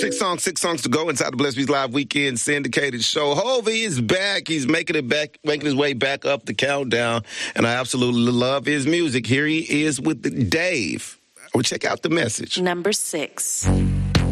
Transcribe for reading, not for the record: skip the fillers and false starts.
Six songs to go inside the Blessed Beats Live Weekend syndicated show. Hovey is back. He's making his way back up the countdown, and I absolutely love his music. Here he is with Dave. Well, check out the message. Number 6.